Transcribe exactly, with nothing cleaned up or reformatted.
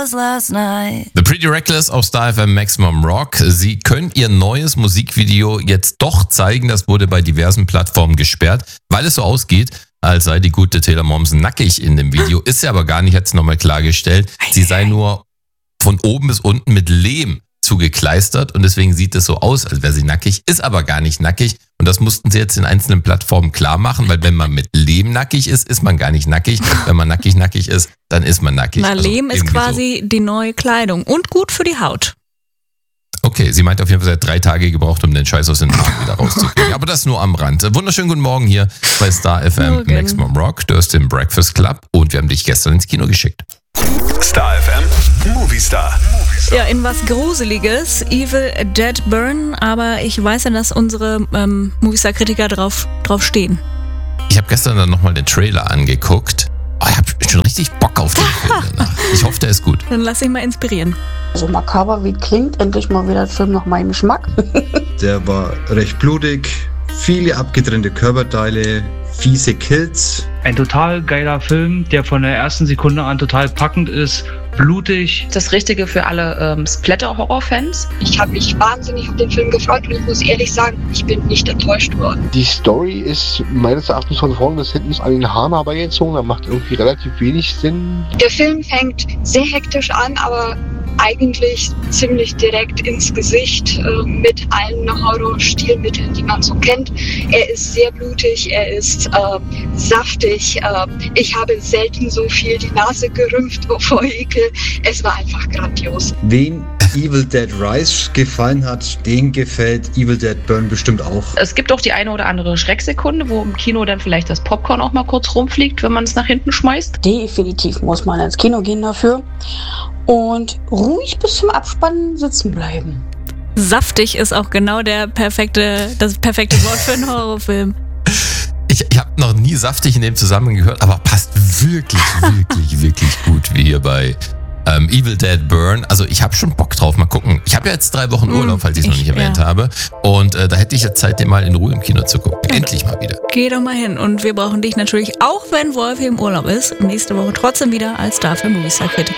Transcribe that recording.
was last night. The Pretty Reckless auf Star F M Maximum Rock. Sie können ihr neues Musikvideo jetzt doch zeigen. Das wurde bei diversen Plattformen gesperrt, weil es so ausgeht, als sei die gute Taylor Momsen nackig in dem Video. Ist sie aber gar nicht, hat sie nochmal klargestellt. Sie sei nur von oben bis unten mit Lehm zugekleistert und deswegen sieht es so aus, als wäre sie nackig, ist aber gar nicht nackig und das mussten sie jetzt in einzelnen Plattformen klar machen, weil wenn man mit Lehm nackig ist, ist man gar nicht nackig. Wenn man nackig nackig ist, dann ist man nackig. Na, also Lehm ist quasi so die neue Kleidung und gut für die Haut. Okay, sie meint auf jeden Fall, sie hat drei Tage gebraucht, um den Scheiß aus den Haaren wieder rauszukriegen. Aber das nur am Rand. Wunderschönen guten Morgen hier bei Star F M Morgen. Maximum Rock. Du hast den Breakfast Club und wir haben dich gestern ins Kino geschickt. Star F M Movie Star. Ja, in was Gruseliges, Evil Dead Burn, aber ich weiß ja, dass unsere ähm, Movistar-Kritiker drauf, drauf stehen. Ich habe gestern dann nochmal den Trailer angeguckt. Oh, ich habe schon richtig Bock auf den Film danach. Ich hoffe, der ist gut. Dann lass dich mal inspirieren. So makaber wie klingt, endlich mal wieder ein Film nach meinem Geschmack. Der war recht blutig, viele abgetrennte Körperteile, fiese Kills. Ein total geiler Film, der von der ersten Sekunde an total packend ist, blutig. Das Richtige für alle ähm, Splatter-Horror-Fans. Ich habe mich wahnsinnig auf den Film gefreut und ich muss ehrlich sagen, ich bin nicht enttäuscht worden. Die Story ist meines Erachtens von vorn bis hinten an den Haaren herbeigezogen. Da macht irgendwie relativ wenig Sinn. Der Film fängt sehr hektisch an, aber eigentlich ziemlich direkt ins Gesicht äh, mit allen Horrorstilmitteln, die man so kennt. Er ist sehr blutig, er ist äh, saftig. Äh, ich habe selten so viel die Nase gerümpft vor Ekel. Es war einfach grandios. Wen Evil Dead Rise gefallen hat, den gefällt Evil Dead Burn bestimmt auch. Es gibt auch die eine oder andere Schrecksekunde, wo im Kino dann vielleicht das Popcorn auch mal kurz rumfliegt, wenn man es nach hinten schmeißt. Definitiv muss man ins Kino gehen dafür und ruhig bis zum Abspannen sitzen bleiben. Saftig ist auch genau der perfekte, das perfekte Wort für einen Horrorfilm. Ich, ich habe noch nie saftig in dem Zusammenhang gehört, aber passt wirklich, wirklich, wirklich gut wie hier bei ähm, Evil Dead Burn. Also ich habe schon Bock drauf. Mal gucken. Ich habe ja jetzt drei Wochen Urlaub, falls ich es noch nicht erwähnt ja. habe. Und äh, da hätte ich jetzt Zeit, den mal in Ruhe im Kino zu gucken. Ja. Endlich mal wieder. Geh doch mal hin. Und wir brauchen dich natürlich, auch wenn Wolfi im Urlaub ist, nächste Woche trotzdem wieder als Star für Movistar Kritiker.